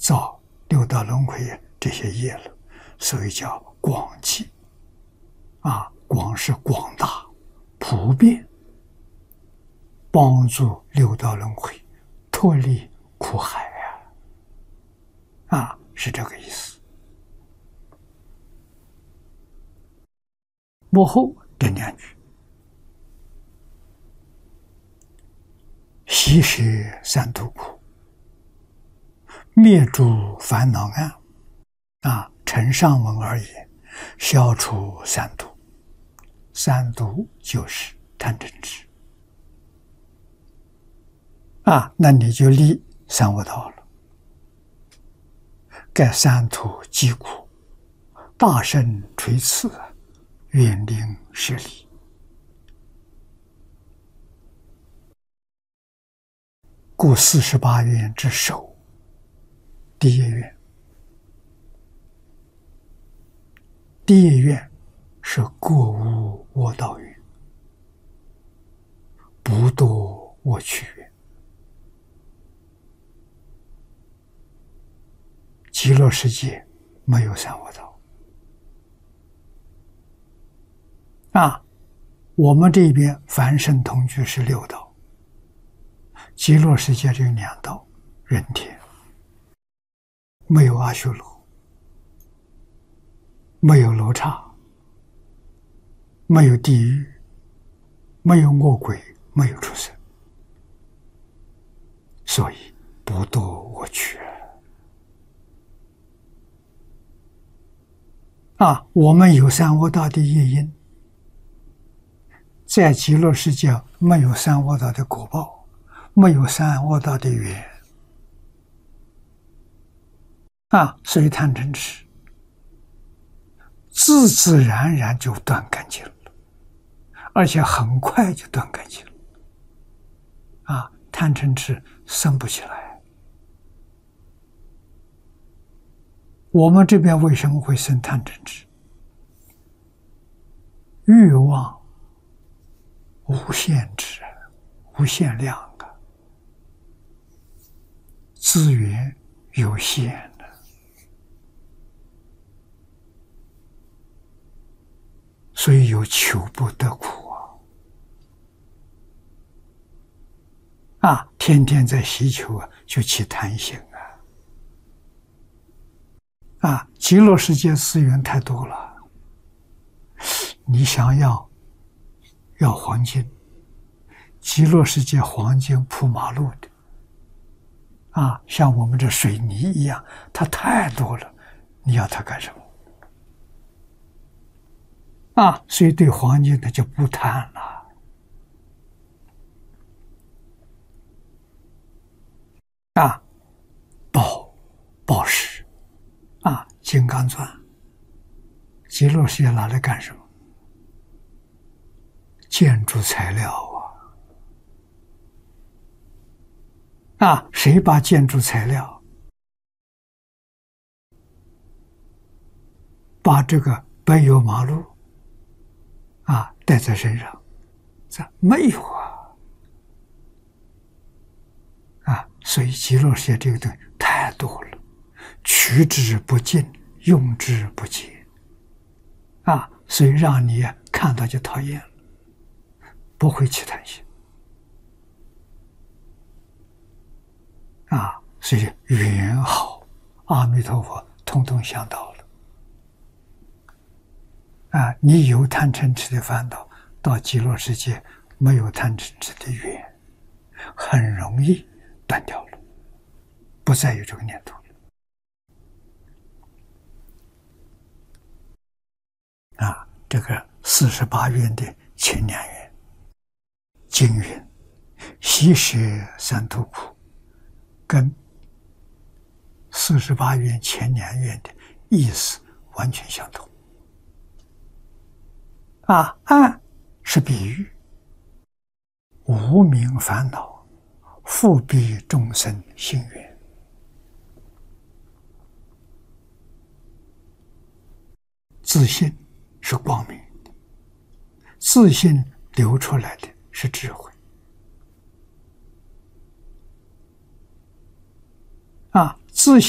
造六道轮回这些业了，所以叫广济。广是广大、普遍，帮助六道轮回脱离苦海是这个意思。幕后这两句：息舍三途苦，灭诸烦恼暗。承上文而言，消除三毒。三毒就是贪嗔痴那你就离三恶道了。盖三途疾苦，大圣垂赐，远令舍离。故48愿之首，第一愿。第一愿是过无我道愿，不堕我趣愿。极乐世界没有三恶道我们这边凡圣同居是六道，极乐世界只有2道，人天，没有阿修罗，没有罗刹，没有地狱，没有恶鬼，没有畜生，所以不堕我趣我们有三恶道的业因，在极乐世界没有三恶道的果报，没有三恶道的缘所以贪嗔痴自自然然就断干净了，而且很快就断干净了贪嗔痴生不起来。我们这边为什么会生贪嗔痴？欲望无限制，无限量资源有限所以有求不得苦天天在希求就起贪心极乐世界资源太多了，你想要黄金，极乐世界黄金铺马路的像我们这水泥一样，它太多了，你要它干什么所以对黄金它就不贪了宝石金刚钻，极乐世界拿来干什么？建筑材料谁把建筑材料把这个柏油马路带在身上？没有所以极乐世界这个东西太多了，取之不尽，用之不竭所以让你看到就讨厌了，不会起贪心所以缘好，阿弥陀佛通通想到了你有贪嗔痴的烦恼，到极乐世界没有贪嗔痴的缘，很容易断掉了，不再有这个念头了这个48愿的前2愿，经云息舍三途苦，跟48愿前2愿的意思完全相同暗是比喻，无明烦恼复逼众生心愿。自信是光明的，自信流出来的是智慧自信